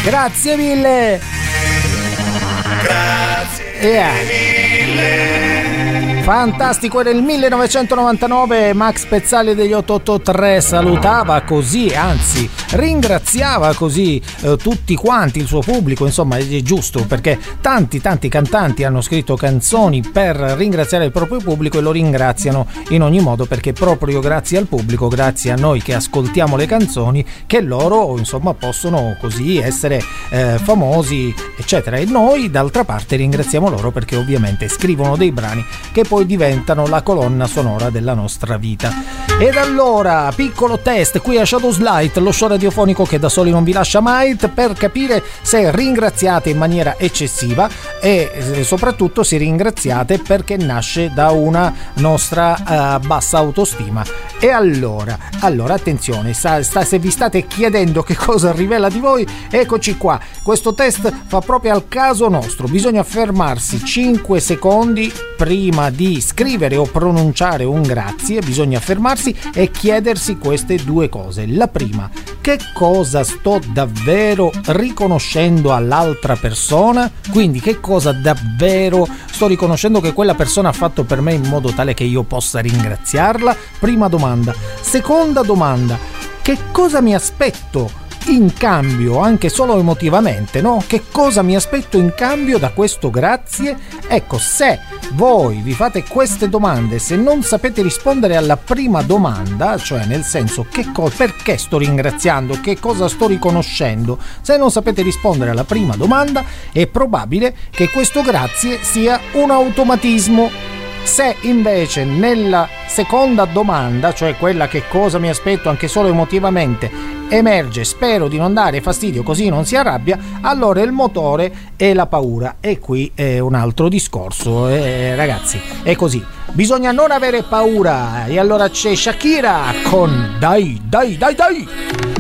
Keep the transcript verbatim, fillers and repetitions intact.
Grazie mille. Grazie yeah. mille. Fantastico, era il millenovecentonovantanove. Max Pezzali degli otto otto tre salutava così, anzi ringraziava così eh, tutti quanti, il suo pubblico. Insomma, è giusto, perché tanti tanti cantanti hanno scritto canzoni per ringraziare il proprio pubblico e lo ringraziano in ogni modo, perché proprio grazie al pubblico, grazie a noi che ascoltiamo le canzoni, che loro insomma possono così essere eh, famosi, eccetera. E noi d'altra parte ringraziamo loro perché ovviamente scrivono dei brani che poi diventano la colonna sonora della nostra vita. Ed allora, piccolo test qui a Shadows Light, lo show radiofonico che da soli non vi lascia mai, per capire se ringraziate in maniera eccessiva e soprattutto se ringraziate perché nasce da una nostra uh, bassa autostima. E allora, allora attenzione, sta, sta, se vi state chiedendo che cosa rivela di voi, eccoci qua. Questo test fa proprio al caso nostro. Bisogna fermarsi cinque secondi prima di scrivere o pronunciare un grazie, bisogna fermarsi e chiedersi queste due cose. La prima, che cosa sto davvero riconoscendo all'altra persona? Quindi che cosa davvero sto riconoscendo che quella persona ha fatto per me in modo tale che io possa ringraziarla? Prima domanda. Seconda domanda, che cosa mi aspetto in cambio, anche solo emotivamente, no? Che cosa mi aspetto in cambio da questo grazie? Ecco, se voi vi fate queste domande, se non sapete rispondere alla prima domanda, cioè nel senso che co- perché sto ringraziando, che cosa sto riconoscendo, se non sapete rispondere alla prima domanda, è probabile che questo grazie sia un automatismo. Se invece nella seconda domanda, cioè quella che cosa mi aspetto anche solo emotivamente, emerge spero di non dare fastidio così non si arrabbia, allora il motore è la paura, e qui è un altro discorso, eh, ragazzi, è così, bisogna non avere paura. E allora c'è Shakira con Dai Dai Dai Dai.